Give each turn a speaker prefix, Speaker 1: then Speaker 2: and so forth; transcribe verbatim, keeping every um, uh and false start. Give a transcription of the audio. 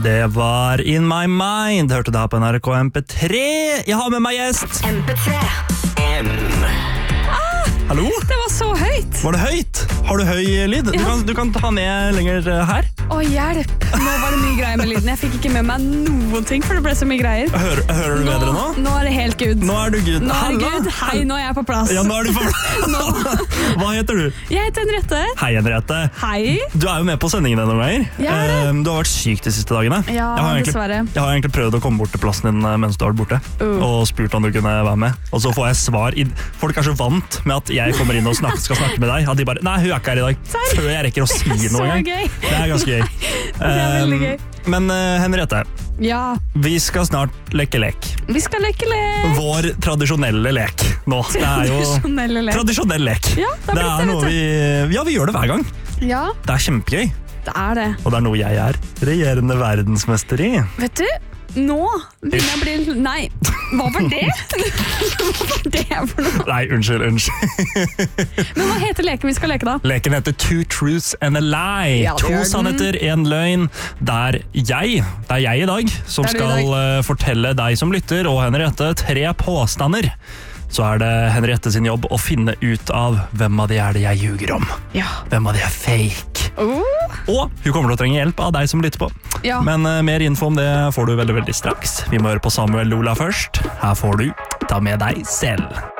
Speaker 1: Det var In My Mind. Hørte det her på N R K M P tre. Jeg har med meg gjest.
Speaker 2: M P tre.
Speaker 1: M. Hallo?
Speaker 3: Det var så høyt.
Speaker 1: Var det høyt? Har du høy lyd? Du,
Speaker 3: Ja.
Speaker 1: kan, du kan ta ned lenger her.
Speaker 3: Å, hjelp. Nå var det mye greier med lyden. Jeg fikk ikke med meg noen ting, for det ble så mye greier.
Speaker 1: Hører, hører du bedre nå?
Speaker 3: Nå er det helt good.
Speaker 1: Nå er du good.
Speaker 3: Nå er det
Speaker 1: Halla.
Speaker 3: good. Hei, nå er jeg på plass.
Speaker 1: Ja, nå er du på Hva heter du?
Speaker 3: Jeg heter Henriette.
Speaker 1: Hei, Henriette.
Speaker 3: Hei.
Speaker 1: Du er jo med på sendingene noen ganger.
Speaker 3: Jeg er det.
Speaker 1: Eh, Du har vært syk de siste dagene.
Speaker 3: Ja,
Speaker 1: jeg har egentlig,
Speaker 3: dessverre.
Speaker 1: Jeg har egentlig prøvd å komme bort til plassen din eh, mens du har vært borte,
Speaker 3: Uh.
Speaker 1: og spurt om du kunne være med. Og så får jeg svar. I, folk er så vant med at jeg kommer inn og snakker, skal snakke med deg, at de bare, nei, hun er ikke her i dag.
Speaker 3: Serr?
Speaker 1: Før jeg rekker å si
Speaker 3: Det er
Speaker 1: noe
Speaker 3: så
Speaker 1: engang.
Speaker 3: gøy.
Speaker 1: Det er ganske gøy.
Speaker 3: Det er veldig gøy.
Speaker 1: Eh, Men eh, Henriette,
Speaker 3: Ja,
Speaker 1: vi skal snart leke lek.
Speaker 3: vi skal leke lek.
Speaker 1: Vår tradisjonelle lek nå. Det er jo
Speaker 3: Tradisjonelle lek.
Speaker 1: tradisjonell lek.
Speaker 3: Ja, det er blitt det,
Speaker 1: noe
Speaker 3: vet
Speaker 1: vi, ja, vi gjør det hver gang.
Speaker 3: Ja,
Speaker 1: Det er kjempegøy.
Speaker 3: det er det.
Speaker 1: Og det er noe jeg er regjerende verdensmester i.
Speaker 3: Vet du, nå begynner jeg å bli... Nei, hva var det? Hva var det for noe?
Speaker 1: Nei, unnskyld, unnskyld.
Speaker 3: Men hva heter leken vi skal leke da?
Speaker 1: Leken heter Two Truths and a Lie.
Speaker 3: Ja, det
Speaker 1: to
Speaker 3: gjør den.
Speaker 1: sannheter, en løgn. Der jeg, det er jeg i dag, som
Speaker 3: Det er du i
Speaker 1: skal
Speaker 3: dag.
Speaker 1: eh, fortelle deg som lytter, og Henriette, tre påstander. Så er det Henriette sin jobb å finne ut av hvem av de er det jeg ljuger om.
Speaker 3: Ja.
Speaker 1: Hvem av de er fake.
Speaker 3: Oh,
Speaker 1: Og hun kommer til å trenge hjelp av deg som lytter på.
Speaker 3: ja.
Speaker 1: Men eh, mer info om det får du veldig, veldig straks. Vi må høre på Samuel Lola først. Her får du Ta med deg selv.